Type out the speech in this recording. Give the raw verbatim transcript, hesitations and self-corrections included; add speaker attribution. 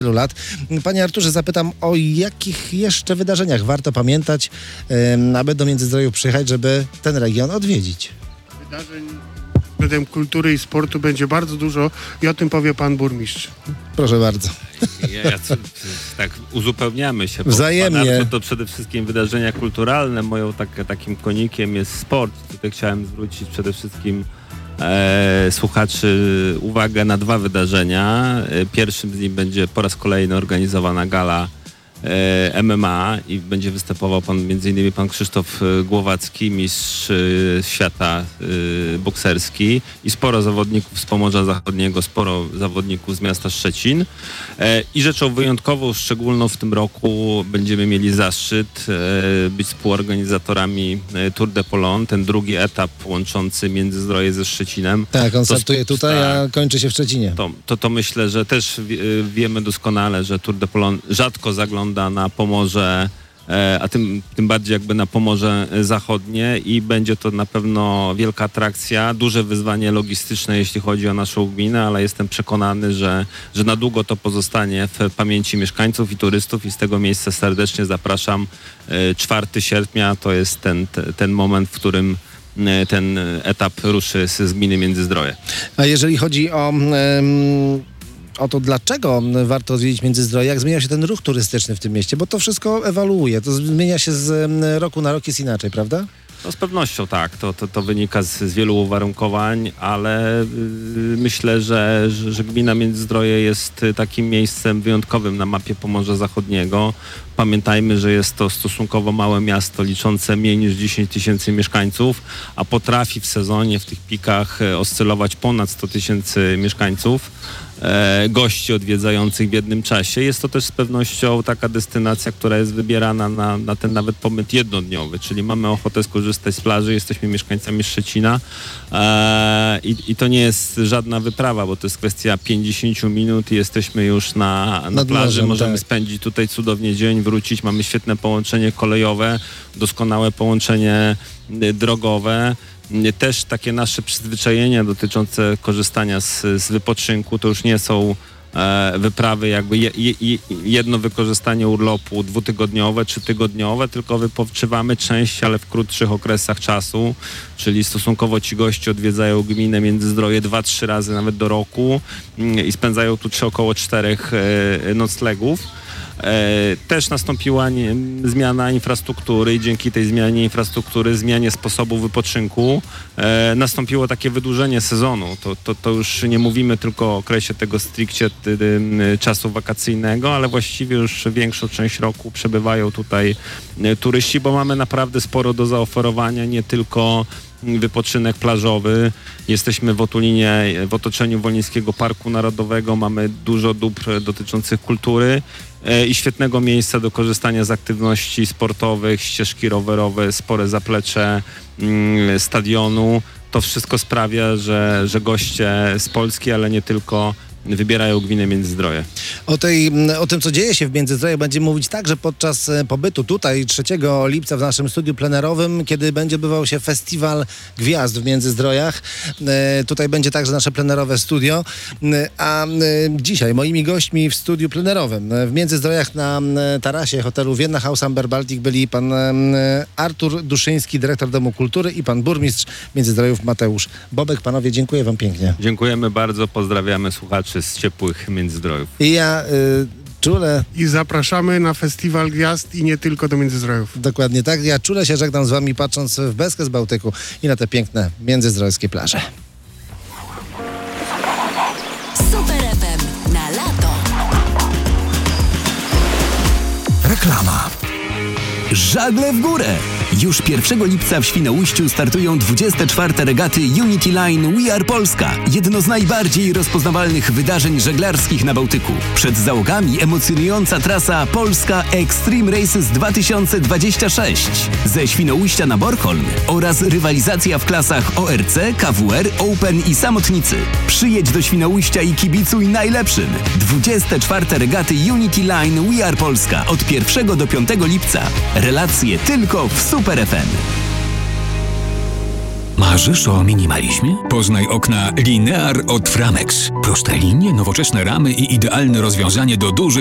Speaker 1: wielu lat. Panie Arturze, zapytam, o jakich jeszcze wydarzeniach warto pamiętać, yy, aby do Międzyzdrojów przyjechać, żeby ten region odwiedzić?
Speaker 2: Wydarzeń względem kultury i sportu będzie bardzo dużo i o tym powie pan burmistrz.
Speaker 1: Proszę bardzo.
Speaker 3: Ja, ja, co, tak uzupełniamy się.
Speaker 1: Wzajemnie.
Speaker 3: To, to przede wszystkim wydarzenia kulturalne. Moją tak, takim konikiem jest sport. Tutaj chciałem zwrócić przede wszystkim e, słuchaczy uwagę na dwa wydarzenia. E, pierwszym z nich będzie po raz kolejny organizowana gala e, M M A i będzie występował pan, między innymi pan Krzysztof Głowacki, mistrz e, świata e, bokserski i sporo zawodników z Pomorza Zachodniego, sporo zawodników z miasta Szczecin. E, I rzeczą wyjątkową, szczególną w tym roku będziemy mieli zaszczyt e, być współorganizatorami e, Tour de Pologne, ten drugi etap łączący Międzyzdroje ze Szczecinem.
Speaker 1: Tak, on
Speaker 3: To
Speaker 1: startuje
Speaker 3: sp-
Speaker 1: tutaj,
Speaker 3: tak.
Speaker 1: a kończy się w Szczecinie.
Speaker 3: To, to, to myślę, że też wie, wiemy doskonale, że Tour de Pologne rzadko zagląda na Pomorze, e, a tym, tym bardziej jakby na Pomorze Zachodnie i będzie to na pewno wielka atrakcja, duże wyzwanie logistyczne, jeśli chodzi o naszą gminę, ale jestem przekonany, że, że na długo to pozostanie w pamięci mieszkańców i turystów i z tego miejsca serdecznie zapraszam. E, czwartego sierpnia to jest ten, te, ten moment, w którym ten etap ruszy z, z gminy Międzyzdroje.
Speaker 1: A jeżeli chodzi o... Ym... o to, dlaczego warto odwiedzić Międzyzdroje, jak zmienia się ten ruch turystyczny w tym mieście, bo to wszystko ewoluuje, to zmienia się z roku na rok, jest inaczej, prawda?
Speaker 3: No z pewnością tak, to, to, to wynika z, z wielu uwarunkowań, ale yy, myślę, że, że, że gmina Międzyzdroje jest takim miejscem wyjątkowym na mapie Pomorza Zachodniego. Pamiętajmy, że jest to stosunkowo małe miasto liczące mniej niż dziesięć tysięcy mieszkańców, a potrafi w sezonie, w tych pikach oscylować ponad sto tysięcy mieszkańców. E, gości odwiedzających w jednym czasie. Jest to też z pewnością taka destynacja, która jest wybierana na, na ten nawet pobyt jednodniowy, czyli mamy ochotę skorzystać z plaży, jesteśmy mieszkańcami Szczecina e, i, i to nie jest żadna wyprawa, bo to jest kwestia pięćdziesiąt minut i jesteśmy już na, na plaży,
Speaker 1: morzem,
Speaker 3: możemy
Speaker 1: tak.
Speaker 3: spędzić tutaj cudownie dzień, wrócić, mamy świetne połączenie kolejowe, doskonałe połączenie drogowe. Też takie nasze przyzwyczajenia dotyczące korzystania z, z wypoczynku to już nie są e, wyprawy jakby je, je, jedno wykorzystanie urlopu dwutygodniowe czy tygodniowe, tylko wypoczywamy część, ale w krótszych okresach czasu, czyli stosunkowo ci goście odwiedzają gminę Międzyzdroje dwa, trzy razy nawet do roku i spędzają tu czy około czterech e, noclegów. E, też nastąpiła nie, zmiana infrastruktury i dzięki tej zmianie infrastruktury, zmianie sposobu wypoczynku e, nastąpiło takie wydłużenie sezonu. To, to, to już nie mówimy tylko o okresie tego stricte ty, ty, czasu wakacyjnego, ale właściwie już większą część roku przebywają tutaj e, turyści, bo mamy naprawdę sporo do zaoferowania, nie tylko wypoczynek plażowy. Jesteśmy w Otulinie, w otoczeniu Wolińskiego Parku Narodowego, mamy dużo dóbr dotyczących kultury e, i świetnego miejsca do korzystania z aktywności sportowych, ścieżki rowerowe, spore zaplecze mm, stadionu. To wszystko sprawia, że, że goście z Polski, ale nie tylko, wybierają gminę Międzyzdroje.
Speaker 1: O, tej, o tym, co dzieje się w Międzyzdroju, będziemy mówić także podczas pobytu tutaj trzeciego lipca w naszym studiu plenerowym, kiedy będzie odbywał się Festiwal Gwiazd w Międzyzdrojach. E, tutaj będzie także nasze plenerowe studio. E, a e, dzisiaj moimi gośćmi w studiu plenerowym e, w Międzyzdrojach na e, tarasie hotelu Vienna House Amber Baltic byli pan e, Artur Duszyński, dyrektor Domu Kultury, i pan burmistrz Międzyzdrojów Mateusz Bobek. Panowie, dziękuję wam pięknie.
Speaker 3: Dziękujemy bardzo, pozdrawiamy słuchaczy z ciepłych Międzyzdrojów.
Speaker 1: I ja y, czule...
Speaker 2: I zapraszamy na Festiwal Gwiazd i nie tylko do Międzyzdrojów.
Speaker 1: Dokładnie tak. Ja czule się żegnam z wami, patrząc w bezkres Bałtyku i na te piękne międzyzdrojskie plaże.
Speaker 4: Super F M na lato.
Speaker 5: Reklama. Żagle w górę! Już pierwszego lipca w Świnoujściu startują dwudzieste czwarte regaty Unity Line We Are Polska. Jedno z najbardziej rozpoznawalnych wydarzeń żeglarskich na Bałtyku. Przed załogami emocjonująca trasa Polska Extreme Races dwa tysiące dwadzieścia sześć. Ze Świnoujścia na Bornholm oraz rywalizacja w klasach O R C, K W R, Open i Samotnicy. Przyjedź do Świnoujścia i kibicuj najlepszym. dwudzieste czwarte regaty Unity Line We Are Polska od pierwszego do piątego lipca. Relacje tylko w Super F M.
Speaker 6: Marzysz o minimalizmie? Poznaj okna Linear od Framex. Proste linie, nowoczesne ramy i idealne rozwiązanie do dużych